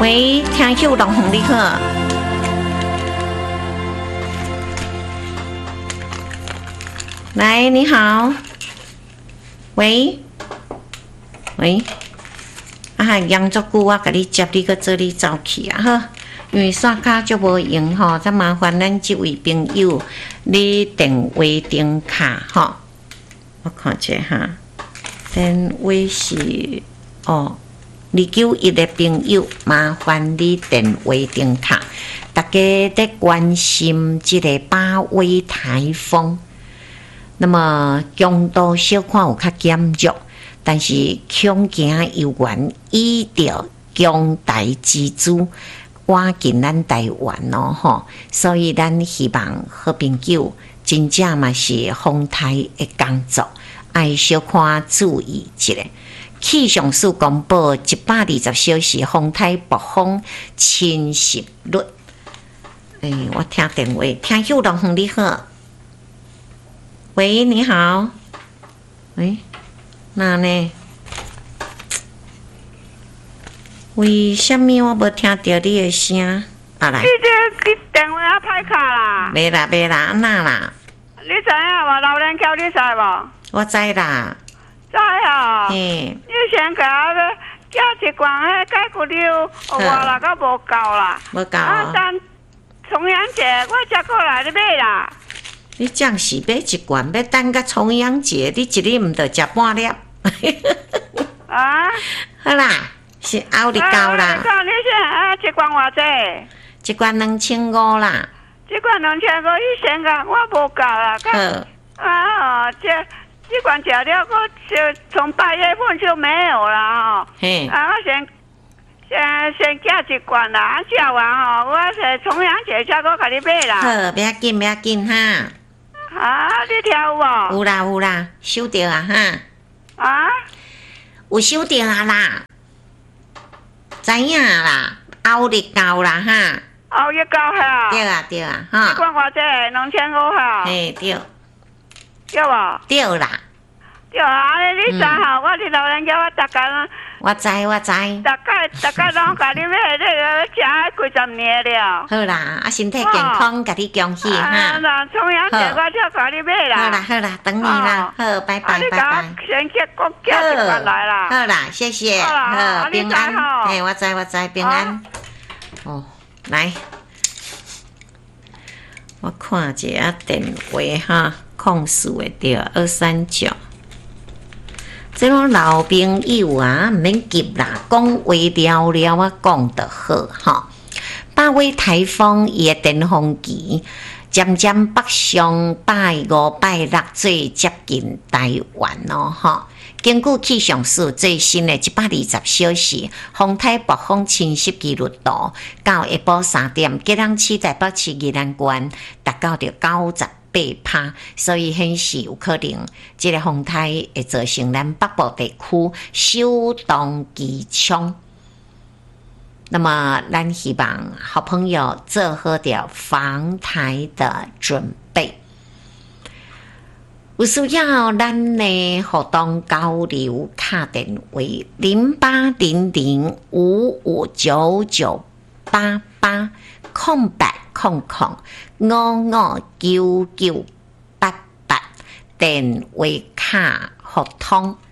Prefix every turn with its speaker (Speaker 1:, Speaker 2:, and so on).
Speaker 1: 喂，听秀龙红你好。来，你好。喂，喂，啊，杨足久我甲你接你个做你走去啊呵，因为线卡就无用吼，再麻烦咱这位朋友你电话顶卡吼，我看一下哈，电话是291的朋友，麻烦你电话顶卡，大家在关心这个巴威台风。那么强度小可有较减弱，但是恐惊有缘依着强台之主赶进咱台湾咯吼，所以咱希望好朋友真正嘛是风台的工作，爱小可注意一下。气象署公布120小时风台暴风侵袭率。我听电话，听秀龙红你好。喂，你好。喂，那呢？为什么我无听到你的声？啊来。
Speaker 2: 你电话歹卡啦？
Speaker 1: 袂啦，安那啦？
Speaker 2: 你知影无？老人桥你知无？
Speaker 1: 我知啦。
Speaker 2: 知啊。
Speaker 1: 嘿。
Speaker 2: 你先甲我寄一罐迄解决了，我啦，阁无够啦。
Speaker 1: 无够
Speaker 2: 啊！等重阳节我才过来你买啦。
Speaker 1: 你这样是买一罐，要等到重阳节，你一日毋着食半粒？
Speaker 2: 啊？
Speaker 1: 好啦，是后日到啦。
Speaker 2: 你先一罐偌济？
Speaker 1: 一罐2500啦。
Speaker 2: 一罐2500，你先甲我无够啦。
Speaker 1: 好。
Speaker 2: 这罐吃了，我就从8月份就没有了
Speaker 1: 嘿。
Speaker 2: 我先寄一罐啦，吃完我是重阳节才我甲你买啦。
Speaker 1: 好，不要紧哈。
Speaker 2: 你听有无？
Speaker 1: 有啦，收到啊哈。有收到啊啦，知影啦，后日到啦哈。
Speaker 2: 后日到哈。
Speaker 1: 对啊哈。
Speaker 2: 一罐偌济？2500哈。
Speaker 1: 嘿，对。
Speaker 2: 对无？
Speaker 1: 对啦。
Speaker 2: 对你知吼？我是老人家，我逐天。
Speaker 1: 我知。
Speaker 2: 大概拢甲你买食几十年了。
Speaker 1: 好啦，身体健康，甲你恭喜哈。
Speaker 2: 重阳节我才甲你买啦。
Speaker 1: 好啦，等你啦。好，拜拜。
Speaker 2: 你甲先寄一罐来啦。
Speaker 1: 好啦，谢谢。好，平安。我知，平安。来，我看一下电话哈，控诉的对239。这种老朋友啊，唔免急啦，讲话了了啊，讲就好哈。巴威台风伊的阵风期渐渐北上，拜5、拜6最接近台湾咯哈。根据气象署最新的120小时风台暴风侵袭记录图，到下晡3点，吉朗市台北市宜兰县达到着98%，所以显示有可能这个风台会造成咱北部地区首当其冲。那么，咱希望好朋友做好了防台的准备。有需要咱的互动交流，打电话0800559988空白559988电话卡互通。